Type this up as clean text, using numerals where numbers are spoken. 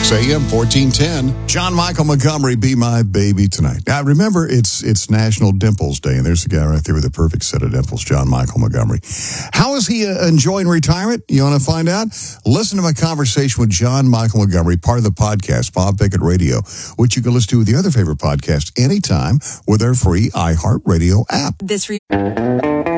6 a.m., 1410. John Michael Montgomery, Be My Baby Tonight. Now, remember, it's National Dimples Day, and there's the guy right there with the perfect set of dimples, John Michael Montgomery. How is he enjoying retirement? You want to find out? Listen to my conversation with John Michael Montgomery, part of the podcast, Bob Pickett Radio, which you can listen to with your other favorite podcast anytime with our free iHeartRadio app.